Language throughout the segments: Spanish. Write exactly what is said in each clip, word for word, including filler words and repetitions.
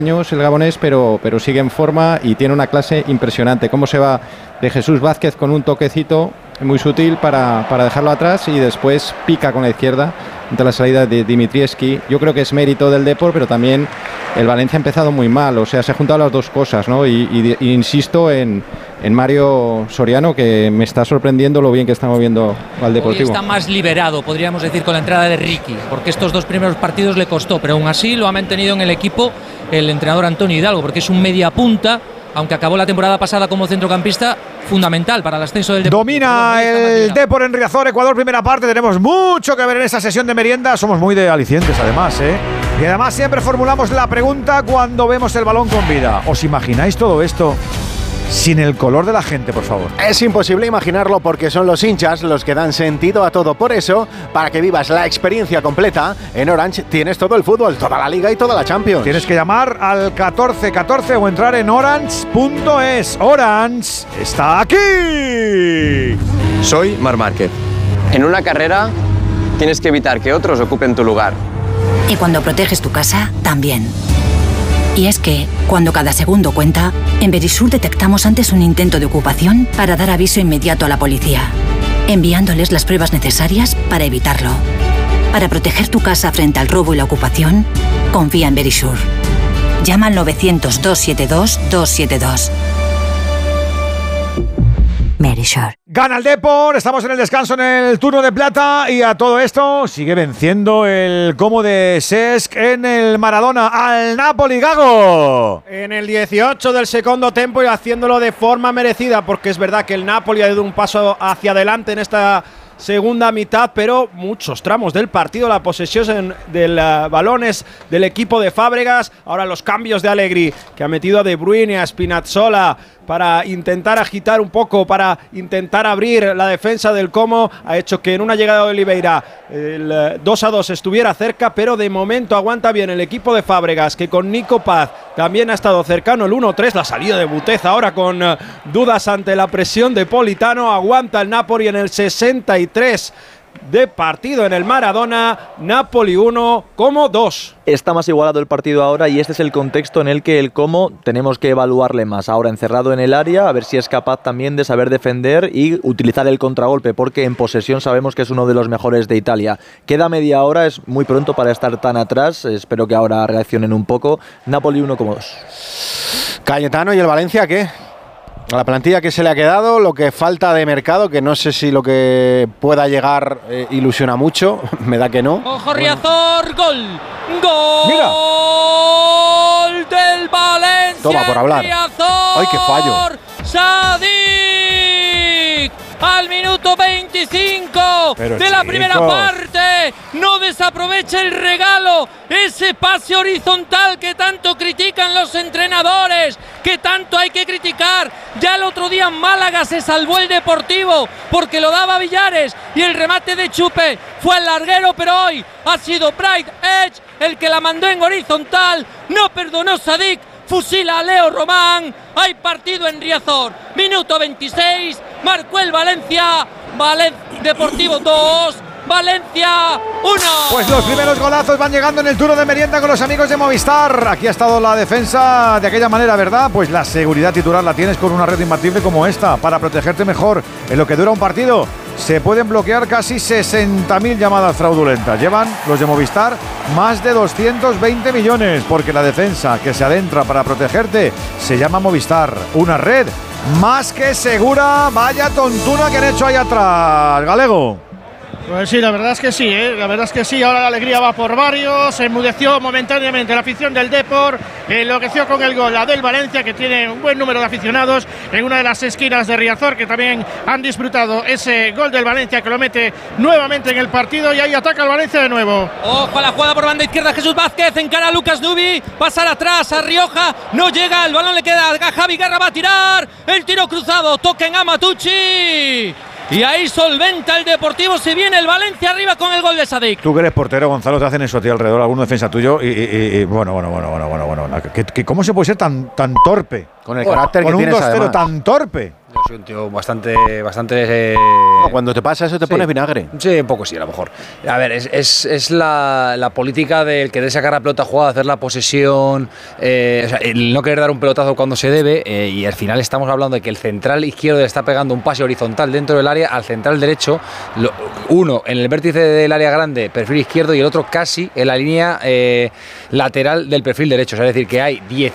años el gabonés, pero, pero sigue en forma y tiene una clase impresionante. Cómo se va de Jesús Vázquez con un toquecito muy sutil para, para dejarlo atrás y después pica con la izquierda ante la salida de Dimitrievski. Yo creo que es mérito del Depor, pero también el Valencia ha empezado muy mal, o sea, se han juntado las dos cosas, ¿no? Y, y, y insisto en, en Mario Soriano, que me está sorprendiendo lo bien que está moviendo al Deportivo. Hoy está más liberado, podríamos decir, con la entrada de Ricky, porque estos dos primeros partidos le costó, pero aún así lo ha mantenido en el equipo el entrenador Antonio Hidalgo, porque es un media punta, aunque acabó la temporada pasada como centrocampista, fundamental para el ascenso del Deportivo. Domina el Depor en Riazor, Ecuador, primera parte. Tenemos mucho que ver en esa sesión de merienda. Somos muy de alicientes, además, ¿eh? Y además siempre formulamos la pregunta cuando vemos el balón con vida. ¿Os imagináis todo esto sin el color de la gente, por favor? Es imposible imaginarlo porque son los hinchas los que dan sentido a todo. Por eso, para que vivas la experiencia completa, en Orange tienes todo el fútbol, toda la Liga y toda la Champions. Tienes que llamar al catorce catorce o entrar en orange punto es. Orange está aquí. Soy Marc Márquez. En una carrera tienes que evitar que otros ocupen tu lugar. Y cuando proteges tu casa, también. Y es que, cuando cada segundo cuenta, en Verisur detectamos antes un intento de ocupación para dar aviso inmediato a la policía, enviándoles las pruebas necesarias para evitarlo. Para proteger tu casa frente al robo y la ocupación, confía en Verisur. Llama al novecientos, doscientos setenta y dos, doscientos setenta y dos. Verisur. Gana el Depor, estamos en el descanso en el turno de plata y a todo esto sigue venciendo el Como de Cesc en el Maradona al Napoli. Gago. En el dieciocho del segundo tiempo y haciéndolo de forma merecida, porque es verdad que el Napoli ha dado un paso hacia adelante en esta segunda mitad, pero muchos tramos del partido, la posesión del uh, balones del equipo de Fábregas. Ahora los cambios de Allegri, que ha metido a De Bruyne, a Spinazzola para intentar agitar un poco, para intentar abrir la defensa del Como, ha hecho que en una llegada de Oliveira el uh, dos a dos estuviera cerca, pero de momento aguanta bien el equipo de Fábregas, que con Nico Paz también ha estado cercano. El uno tres, la salida de Butez ahora con uh, dudas ante la presión de Politano. Aguanta el Napoli en el sesenta y tres de partido en el Maradona. Napoli uno, Como dos. Está más igualado el partido ahora y este es el contexto en el que el Como tenemos que evaluarle más. Ahora encerrado en el área, a ver si es capaz también de saber defender y utilizar el contragolpe, porque en posesión sabemos que es uno de los mejores de Italia. Queda media hora, es muy pronto para estar tan atrás. Espero que ahora reaccionen un poco. Napoli uno, Como dos. Cayetano, ¿y el Valencia qué? A la plantilla que se le ha quedado, lo que falta de mercado, que no sé si lo que pueda llegar eh, ilusiona mucho, me da que no. ¡Ojo, Riazor! ¡Gol! ¡Gol! ¡Mira! ¡Del Valencia! Toma, por hablar. Riazor. ¡Ay, qué fallo! ¡Sadik! Al minuto veinticinco Pero de la chicos. primera parte, no desaprovecha el regalo, ese pase horizontal que tanto critican los entrenadores, que tanto hay que criticar. Ya el otro día en Málaga se salvó el Deportivo porque lo daba Villares y el remate de Chupe fue al larguero, pero hoy ha sido Bright Edge el que la mandó en horizontal. No perdonó Sadik, fusila a Leo Román. Hay partido en Riazor, minuto veintiséis, marcó el Valencia. Valen- Deportivo dos, Valencia uno. Pues los primeros golazos van llegando en el turno de merienda con los amigos de Movistar. Aquí ha estado la defensa de aquella manera, ¿verdad? Pues la seguridad titular la tienes con una red imbatible como esta para protegerte mejor en lo que dura un partido. Se pueden bloquear casi sesenta mil llamadas fraudulentas. Llevan los de Movistar más de doscientos veinte millones, porque la defensa que se adentra para protegerte se llama Movistar. Una red más que segura. Vaya tontuna que han hecho ahí atrás, Galego. Pues sí, la verdad es que sí, ¿eh? La verdad es que sí, ahora la alegría va por varios, se enmudeció momentáneamente la afición del Depor, enloqueció con el gol la del Valencia, que tiene un buen número de aficionados en una de las esquinas de Riazor, que también han disfrutado ese gol del Valencia, que lo mete nuevamente en el partido, y ahí ataca el Valencia de nuevo. Ojo a la jugada por banda izquierda, Jesús Vázquez, encara a Lucas Nubi, pasar atrás a Rioja, no llega, el balón le queda a Javi Guerra, va a tirar, el tiro cruzado, toca en Amatucci. Y ahí solventa el Deportivo, se viene el Valencia arriba con el gol de Sadik. Tú que eres portero, Gonzalo, te hacen eso a ti alrededor, algún defensa tuyo y, y, y, y bueno, bueno, bueno, bueno, bueno, bueno. ¿Qué, qué, ¿Cómo se puede ser tan, tan torpe? Con el carácter con que un tienes, dos cero además. tan torpe. Yo soy un tío bastante, bastante eh, No, cuando te pasa eso te sí. pones vinagre. Sí, un poco sí, a lo mejor. A ver, es, es, es la, la política del querer sacar la pelota jugada, hacer la posesión, eh, o sea, el no querer dar un pelotazo cuando se debe, eh, y al final estamos hablando de que el central izquierdo le está pegando un pase horizontal dentro del área al central derecho, lo, uno en el vértice del área grande, perfil izquierdo, y el otro casi en la línea eh, lateral del perfil derecho. O sea, es decir, que hay diez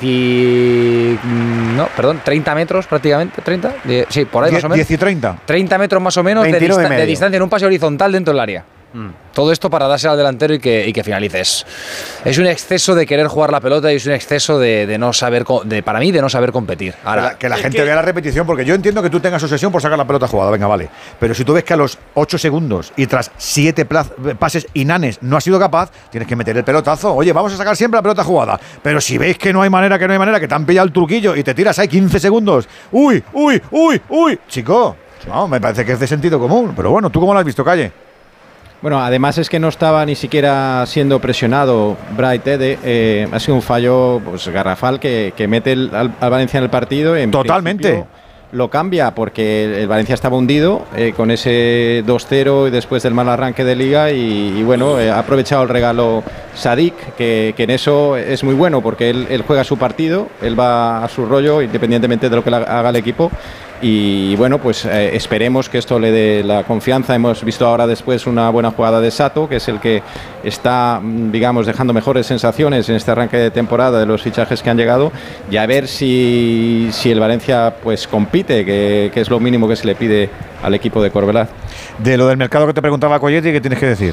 y, no, perdón, treinta metros prácticamente, treinta, sí, por ahí más o menos. diez y treinta. treinta metros más o menos de, dista de distancia en un pase horizontal dentro del área. Mm. Todo esto para darse al delantero y que, y que finalice. Es, es un exceso de querer jugar la pelota y es un exceso de, de no saber, de, para mí, de no saber competir. Ahora, que la, que la gente que... vea la repetición, porque yo entiendo que tú tengas obsesión por sacar la pelota jugada, venga, vale. Pero si tú ves que a los ocho segundos y tras siete pases inanes no has sido capaz, tienes que meter el pelotazo. Oye, vamos a sacar siempre la pelota jugada. Pero si veis que no hay manera, que no hay manera, que te han pillado el truquillo y te tiras ahí quince segundos. Uy, uy, uy, uy. Chico, no, me parece que es de sentido común. Pero bueno, ¿tú cómo lo has visto, Calle? Bueno, además es que no estaba ni siquiera siendo presionado Bright Ede, eh, ha sido un fallo pues, garrafal que, que mete el, al, al Valencia en el partido. En Totalmente. Lo cambia porque el Valencia estaba hundido eh, con ese dos cero y después del mal arranque de Liga y, y bueno, eh, ha aprovechado el regalo Sadik, que, que en eso es muy bueno porque él, él juega su partido, él va a su rollo independientemente de lo que haga el equipo. Y bueno, pues eh, esperemos que esto le dé la confianza. Hemos visto ahora después una buena jugada de Sato, que es el que está, digamos, dejando mejores sensaciones en este arranque de temporada de los fichajes que han llegado, y a ver si, si el Valencia pues compite, que, que es lo mínimo que se le pide al equipo de Corbelaz. De lo del mercado que te preguntaba Colletti, ¿qué tienes que decir?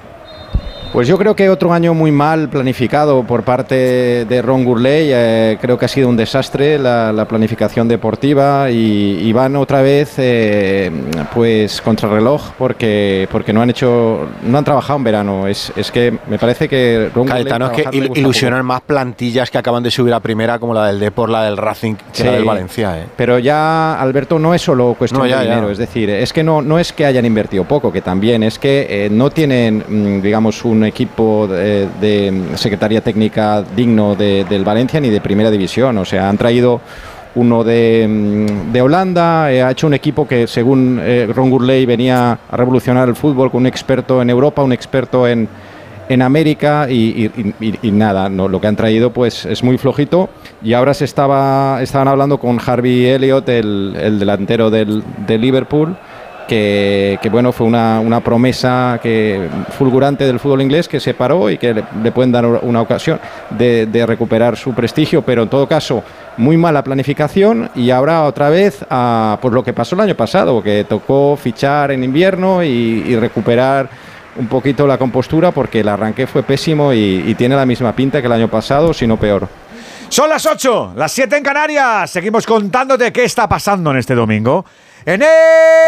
Pues yo creo que otro año muy mal planificado por parte de Ron Gurley. Eh, creo que ha sido un desastre la, la planificación deportiva y, y van otra vez eh, pues contrarreloj porque porque no han hecho no han trabajado en verano. Es, es que me parece que Ron Caetano, es que il ilusionan más plantillas que acaban de subir a primera, como la del Depor, la del Racing, que sí, la del Valencia. Eh. Pero ya, Alberto, no es solo cuestión no, ya, de dinero. Ya. Es decir, es que no, no es que hayan invertido poco, que también es que eh, no tienen, digamos, un un equipo de, de secretaría técnica digno de, del Valencia ni de primera división. O sea, han traído uno de, de Holanda, eh, ha hecho un equipo que según eh, Ron Gurley venía a revolucionar el fútbol con un experto en Europa, un experto en, en América y, y, y, y nada, no, lo que han traído pues es muy flojito. Y ahora se estaba estaban hablando con Harvey Elliott, el, el delantero del, de Liverpool, Que, que bueno, fue una, una promesa que, fulgurante del fútbol inglés, que se paró y que le, le pueden dar una ocasión de, de recuperar su prestigio, pero en todo caso muy mala planificación. Y ahora otra vez a pues lo que pasó el año pasado, que tocó fichar en invierno y, y recuperar un poquito la compostura porque el arranque fue pésimo y, y tiene la misma pinta que el año pasado, si no peor. Son las ocho, las siete en Canarias. Seguimos contándote qué está pasando en este domingo en el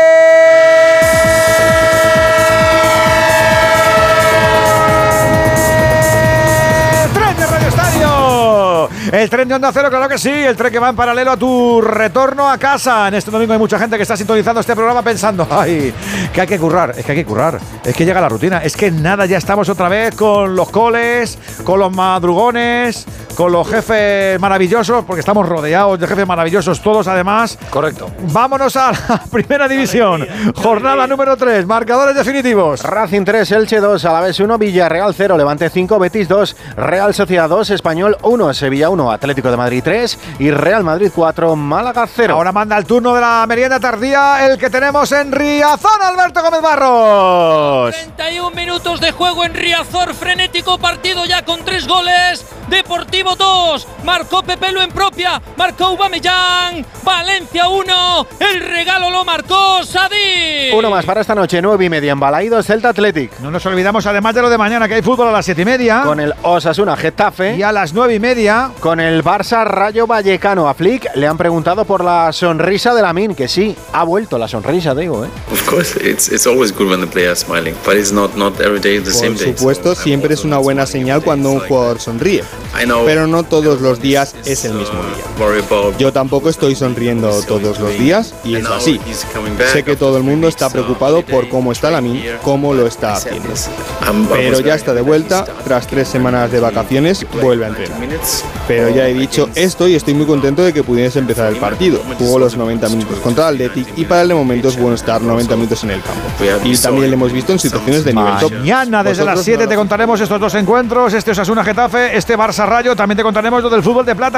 tren de Radio Estadio. El tren de Onda Cero, claro que sí, el tren que va en paralelo a tu retorno a casa. En este domingo hay mucha gente que está sintonizando este programa pensando, ay, que hay que currar, es que hay que currar, es que llega la rutina, es que nada, ya estamos otra vez con los coles, con los madrugones, con los jefes maravillosos, porque estamos rodeados de jefes maravillosos todos además. Correcto. Vámonos a la primera división, jornada número tres, marcadores definitivos. Racing tres, Elche dos, Alavés uno, Villarreal cero, Levante cinco, Betis dos, Real Sociedad dos, Español uno, Sevilla uno, Atlético de Madrid tres y Real Madrid cuatro, Málaga cero. Ahora manda el turno de la merienda tardía, el que tenemos en Riazor, Alberto Gómez Barros. treinta y un minutos de juego en Riazor, frenético partido ya con tres goles. Deportivo dos, marcó Pepelo en propia, marcó Aubameyang, Valencia uno, el regalo lo marcó Sadik. Uno más para esta noche, nueve y media en Balaidos, Celta Athletic. No nos olvidamos además de lo de mañana, que hay fútbol a las siete y media. Con el Osasuna Getafe. Y a las nueve y media. Con el Barça Rayo Vallecano. A Flick le han preguntado por la sonrisa de Lamine, que sí, ha vuelto la sonrisa, digo, ¿eh? Of course, it's, it's always good when the player is smiling, but it's not, not every day the same day. Por supuesto, siempre es una buena señal cuando un jugador sonríe. pero no todos los días es el mismo día. Yo tampoco estoy sonriendo todos los días y es así. Sé que todo el mundo está preocupado por cómo está Lamine, cómo lo está haciendo. Pero ya está de vuelta, tras tres semanas de vacaciones vuelve a entrenar. Pero ya he dicho esto y estoy muy contento de que pudiese empezar el partido. Jugó los noventa minutos contra el Athletic y para el de momento es bueno estar noventa minutos en el campo. Y también le hemos visto en situaciones de nivel top. Mañana desde las siete te contaremos estos dos encuentros, este Osasuna Getafe, este Barça Rayo, también te contaremos lo del fútbol de plata.